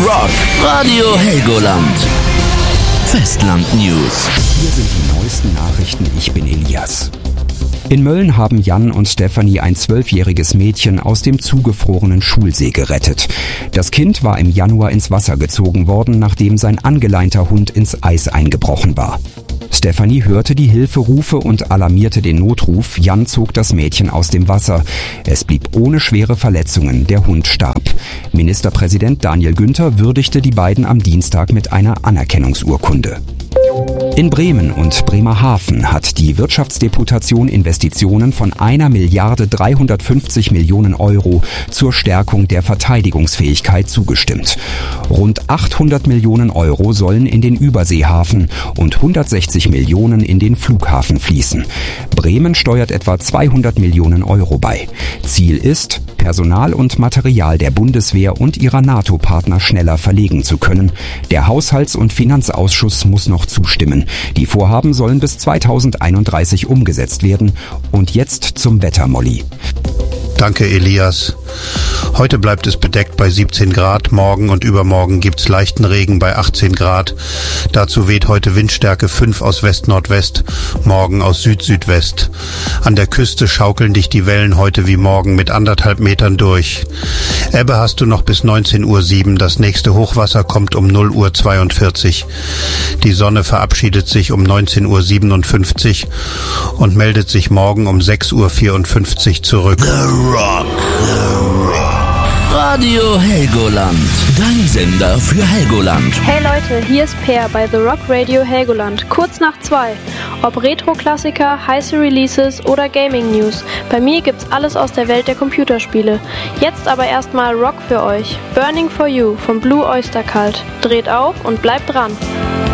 Rock Radio Helgoland. Festland News. Hier sind die neuesten Nachrichten. Ich bin Elias. In Mölln haben Jan und Stefanie ein 12-jähriges Mädchen aus dem zugefrorenen Schulsee gerettet. Das Kind war im Januar ins Wasser gezogen worden, nachdem sein angeleinter Hund ins Eis eingebrochen war. Stefanie hörte die Hilferufe und alarmierte den Notruf. Jan zog das Mädchen aus dem Wasser. Es blieb ohne schwere Verletzungen. Der Hund starb. Ministerpräsident Daniel Günther würdigte die beiden am Dienstag mit einer Anerkennungsurkunde. In Bremen und Bremerhaven hat die Wirtschaftsdeputation Investitionen von 1.350 Millionen Euro zur Stärkung der Verteidigungsfähigkeit zugestimmt. Rund 800 Millionen Euro sollen in den Überseehafen und 160 Millionen in den Flughafen fließen. Bremen steuert etwa 200 Millionen Euro bei. Ziel ist, Personal und Material der Bundeswehr und ihrer NATO-Partner schneller verlegen zu können. Der Haushalts- und Finanzausschuss muss noch zustimmen. Die Vorhaben sollen bis 2031 umgesetzt werden. Und jetzt zum Wetter, Molly. Danke, Elias. Heute bleibt es bedeckt bei 17 Grad. Morgen und übermorgen gibt's leichten Regen bei 18 Grad. Dazu weht heute Windstärke 5 aus West-Nordwest, morgen aus Süd-Südwest. An der Küste schaukeln dich die Wellen heute wie morgen mit 1,5 Metern durch. Ebbe hast du noch bis 19:07 Uhr. Das nächste Hochwasser kommt um 0:42 Uhr. Die Sonne verabschiedet sich um 19:57 Uhr und meldet sich morgen um 6:54 Uhr zurück. Rock. Radio Helgoland. Dein Sender für Helgoland. Hey Leute, hier ist Per bei The Rock Radio Helgoland. Kurz nach 2. Ob Retro-Klassiker, heiße Releases oder Gaming-News. Bei mir gibt's alles aus der Welt der Computerspiele. Jetzt aber erstmal Rock für euch. Burning for You von Blue Oyster Cult. Dreht auf und bleibt dran.